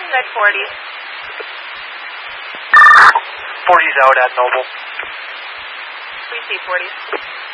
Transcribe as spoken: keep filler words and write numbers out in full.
Good forty. forty's out at Noble. We see forty.